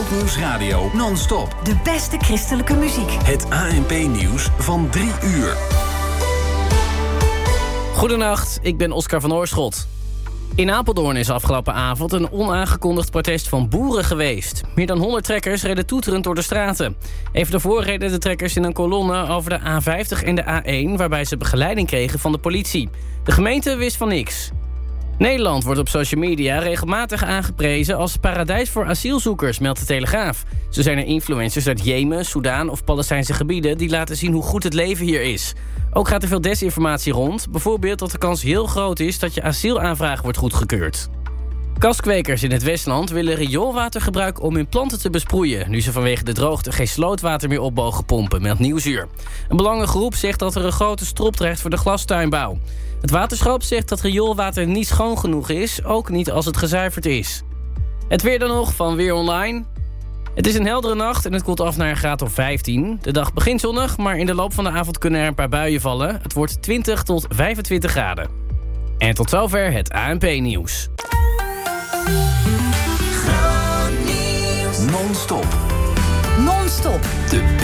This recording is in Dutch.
Nieuwsradio non-stop. De beste christelijke muziek. Het ANP-nieuws van 3 uur. Goedenacht, ik ben Oscar van Oorschot. In Apeldoorn is afgelopen avond een onaangekondigd protest van boeren geweest. Meer dan 100 trekkers reden toeterend door de straten. Even daarvoor reden de trekkers in een kolonne over de A50 en de A1... waarbij ze begeleiding kregen van de politie. De gemeente wist van niks. Nederland wordt op social media regelmatig aangeprezen als paradijs voor asielzoekers, meldt de Telegraaf. Zo zijn er influencers uit Jemen, Soedan of Palestijnse gebieden die laten zien hoe goed het leven hier is. Ook gaat er veel desinformatie rond, bijvoorbeeld dat de kans heel groot is dat je asielaanvraag wordt goedgekeurd. Kaskwekers in het Westland willen rioolwater gebruiken om hun planten te besproeien, nu ze vanwege de droogte geen slootwater meer op mogen pompen, meldt Nieuwsuur. Een belangengroep zegt dat er een grote strop dreigt voor de glastuinbouw. Het waterschap zegt dat rioolwater niet schoon genoeg is, ook niet als het gezuiverd is. Het weer dan nog van Weer Online. Het is een heldere nacht en het koelt af naar een graad of 15. De dag begint zonnig, maar in de loop van de avond kunnen er een paar buien vallen. Het wordt 20 tot 25 graden. En tot zover het ANP-nieuws. Non-stop. Non-stop. De